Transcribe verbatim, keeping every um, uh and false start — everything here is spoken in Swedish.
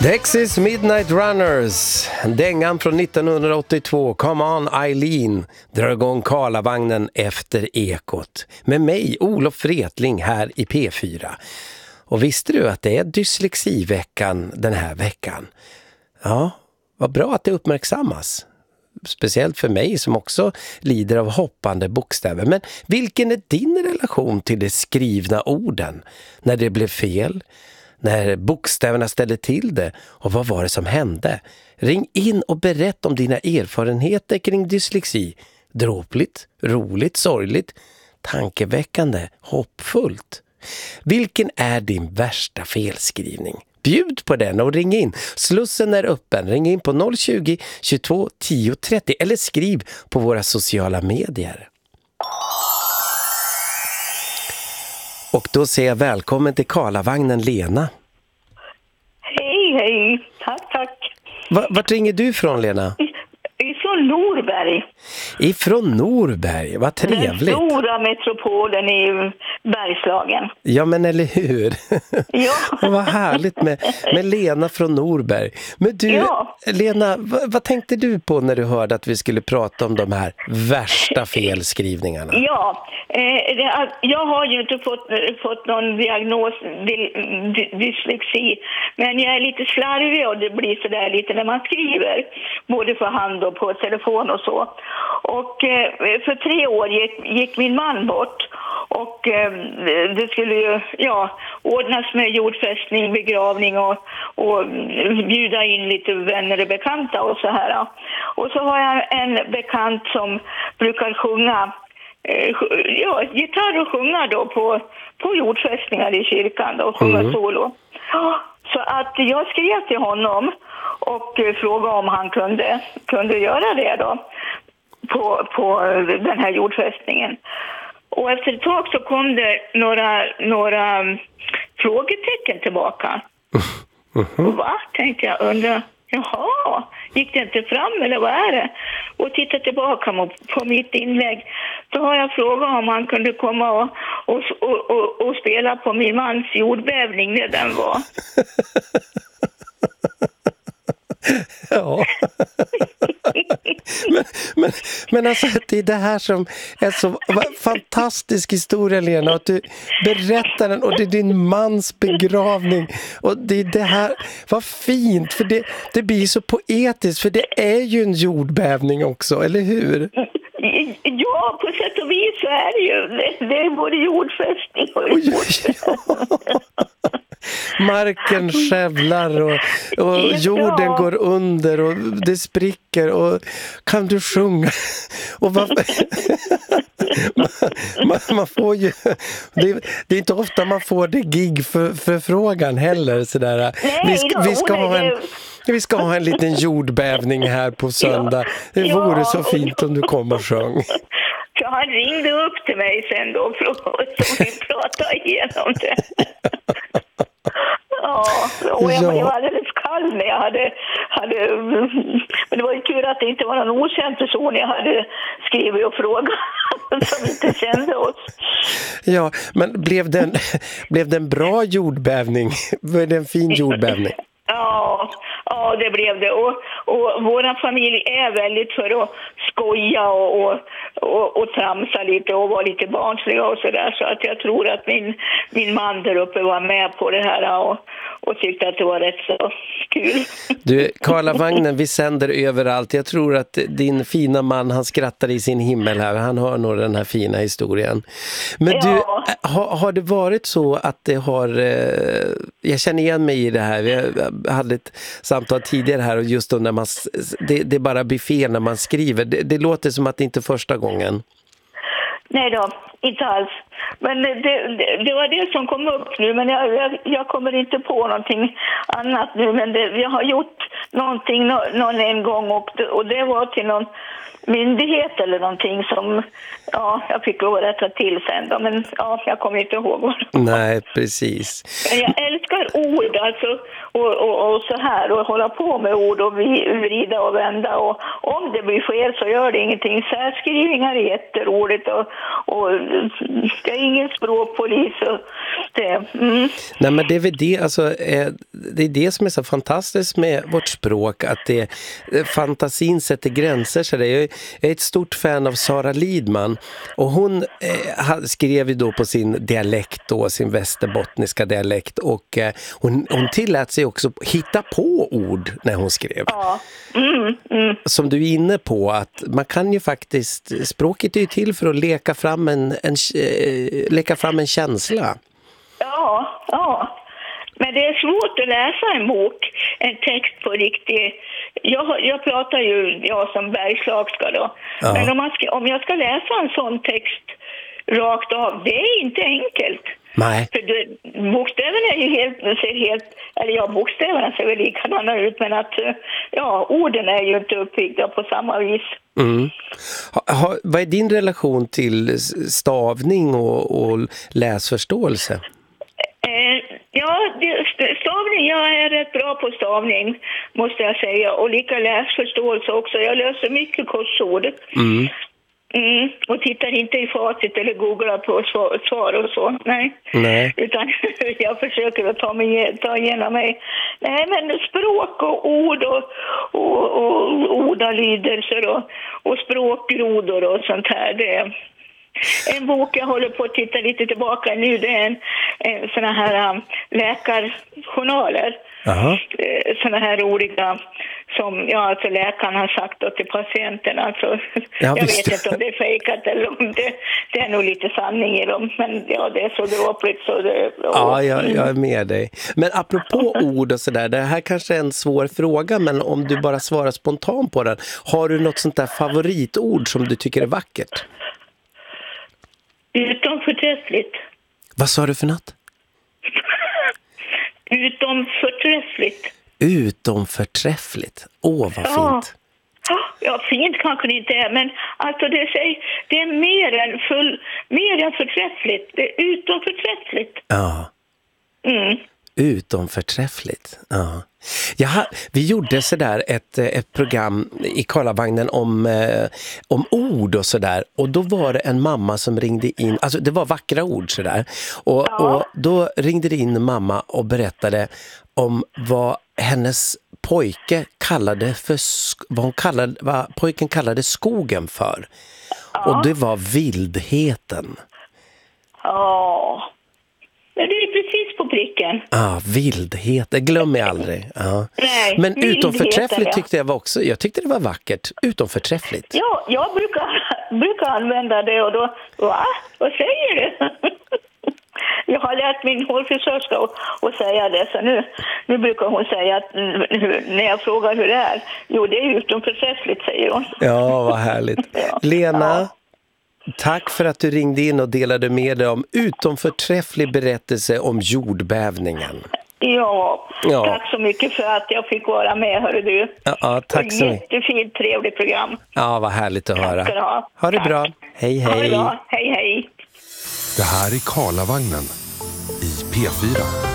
Dexys Midnight Runners, dängan från nittonhundraåttiotvå, Come on Eileen, drar igång Karlavagnen efter ekot. Med mig, Olof Wretling, här i P fyra. Och visste du att det är dyslexiveckan den här veckan? Ja, vad bra att det uppmärksammas. Speciellt för mig som också lider av hoppande bokstäver. Men vilken är din relation till de skrivna orden? När det blev fel? När bokstäverna ställde till det? Och vad var det som hände? Ring in och berätta om dina erfarenheter kring dyslexi. Dråpligt, roligt, sorgligt, tankeväckande, hoppfullt. Vilken är din värsta felskrivning? Bjud på den och ring in. Slussen är öppen. Ring in på noll tjugo, tjugotvå, tio, trettio eller skriv på våra sociala medier. Och då säger jag välkommen till Karlavagnen, Lena. Hej, hej. Tack, tack. Va, vart ringer du från, Lena? I, ifrån Norberg. Ifrån Norberg, vad trevligt. Den stora metropolen i Bergslagen. Ja, men eller hur? Ja. Och vad härligt med, med Lena från Norberg. Men du, ja. Lena, vad, vad tänkte du på när du hörde att vi skulle prata om de här värsta felskrivningarna? Ja, eh, det, jag har ju inte fått, fått någon diagnos dy, dy, dyslexi. Men jag är lite slarvig och det blir så där lite när man skriver. Både för hand och på telefon och så. Och eh, för tre år gick, gick min man bort. Och eh, det skulle ju ja, ordnas med jordfästning, begravning och, och bjuda in lite vänner och bekanta och så här. Och så har jag en bekant som brukar sjunga, eh, ja, gitarr och sjunga då på, på jordfästningar i kyrkan då, och sjunga mm. solo. Så att jag skrev till honom och frågade om han kunde, kunde göra det då på, på den här jordfästningen. Och efter ett tag så kom det några, några frågetecken tillbaka. Mm-hmm. Va? Tänkte jag, undrar, jaha, gick det inte fram eller vad är det? Och tittade tillbaka på mitt inlägg. Då har jag frågat om han kunde komma och, och, och, och, och spela på min mans jordbävning när den var. Ja. men, men, men alltså det är det här som är så fantastisk historia, Lena, att du berättar den och det är din mans begravning och det är det här, vad fint, för det, det blir så poetiskt, för det är ju en jordbävning också, eller hur? Ja, på sätt och vis så är det ju det, det är både jordfästning och jordfästning. Marken skövlar och, och jorden ja. går under och det spricker och kan du sjunga? Och vad, man, man, man får ju det, det är inte ofta man får det gig för, för frågan heller sådär. Nej, vi, ska, vi, ska ha en, vi ska ha en liten jordbävning här på söndag. Det vore ja. så fint om du kom och sjöng. Så han ringde upp till mig sen då för att vi pratade igenom det. Ja, och jag, ja. jag var alldeles kall när jag hade, hade... Men det var ju tur att det inte var någon okänd person jag hade skrivit och frågat som inte kände oss. Ja, men blev det en, blev det en bra jordbävning? Var det en fin jordbävning? Ja, ja, det blev det. Och, och vår familj är väldigt för att skoja och, och, och, och tramsa lite och vara lite barnsliga och sådär. Så att jag tror att min, min man där uppe var med på det här och, och tyckte att det var rätt så kul. Du, Karlavagnen, vi sänder överallt. Jag tror att din fina man, han skrattar i sin himmel här. Han hör nog den här fina historien. Men ja. du, har, har det varit så att det har... Eh, jag känner igen mig i det här. Jag hade ett samtal tidigare här och just då när man... Det, det bara blir fel när man skriver. Det, det låter som att det inte är första gången. Nej då, inte alls. Men det, det, det var det som kom upp nu, men jag, jag, jag kommer inte på någonting annat nu. Men det, jag har gjort någonting no, någon en gång och, och det var till någon myndighet eller någonting som ja, jag fick lov att rätta till sen då, men ja, jag kommer inte ihåg vad. Nej, precis. Men jag älskar ord alltså och, och, och så här och hålla på med ord och vrida och vända och om det blir fel så gör det ingenting. Särskrivningar är jätteroligt och, och det är ingen språkpolis och det. Mm. Nej, men det är väl det, alltså eh, det är det som är så fantastiskt med vårt språk, att det, fantasin sätter gränser. Så det är, jag är ett stort fan av Sara Lidman, och hon eh, skrev ju då på sin dialekt då, sin västerbottniska dialekt, och eh, hon, hon tillät sig också hitta på ord när hon skrev. Ja. Mm, mm. Som du är inne på, att man kan ju faktiskt, språket är ju till för att leka fram en, en, eh, leka fram en känsla. Ja, ja. Men det är svårt att läsa en bok, en text på riktigt. Jag, jag pratar ju jag som bergslagska då. Ja. Men om, man ska, om jag ska läsa en sån text rakt av, det är inte enkelt. Nej. För det, bokstäverna är ju helt, ser helt, eller ja, bokstäverna ser väl likadana ut, men att ja, orden är ju inte uppbyggda på samma vis. Mm. Ha, ha, vad är din relation till stavning och, och läsförståelse? Eh, ja, det, stavning, jag är rätt bra på stavning, måste jag säga. Och lika läsförståelse också. Jag löser mycket korsord. Mm. Mm, och tittar inte i facit eller googlar på svar, svar och så. Nej. Nej. Utan jag försöker att ta, mig, ta igenom mig. Nej, men språk och ord och, och, och ordalydelser och, och språkgrodor och sånt här, det är en bok jag håller på att titta lite tillbaka nu. Det är en, en såna här um, läkarjournaler. Uh-huh. Såna här roliga som ja, alltså läkaren har sagt då till patienten. Alltså, ja, jag vet inte om det är fejkat eller om det, det är nog lite sanning i dem. Men ja, det är så dråpligt så det... Och, ja, jag, jag är med dig. Men apropå ord och sådär, det här kanske är en svår fråga, men om du bara svarar spontant på den. Har du något sånt där favoritord som du tycker är vackert? Utom förträffligt. Vad sa du för något? Utom förträffligt. Utom förträffligt. Åh, vad ja. fint. Ja, fint kanske det inte är, men alltså det, säger, det är mer än, full, mer än förträffligt. Det är utom förträffligt. Ja. Mm. Utom förträffligt. Ja. Jaha, vi gjorde sådär ett, ett program i Karlavagnen om, eh, om ord och sådär. Och då var det en mamma som ringde in, alltså det var vackra ord sådär. Och, ja. och då ringde det in en mamma och berättade om vad hennes pojke kallade för, vad, hon kallade, vad pojken kallade skogen för. Ja. Och det var vildheten. Ja. Men det är precis på pricken. Ja, ah, vildhet. Det glömmer jag aldrig. Ja. Nej, men utom förträffligt tyckte jag var också, jag tyckte det var vackert. Utom förträffligt. Ja, jag brukar, brukar använda det och då, va? Vad säger du? Jag har lärt min hårfrisörska att säga det, så nu, nu brukar hon säga att när jag frågar hur det är, jo det är utom förträffligt, säger hon. Ja, vad härligt. Ja. Lena, ja. Tack för att du ringde in och delade med dig om utomförträfflig berättelse om jordbävningen. Ja, ja, tack så mycket för att jag fick vara med, hörru du. Ja, ja tack så mycket. Jättefint, trevligt program. Ja, vad härligt att höra. Tack ha. Ha det tack. bra. Hej, hej. Ha det bra. Hej, hej. Det här är Karlavagnen i P fyra.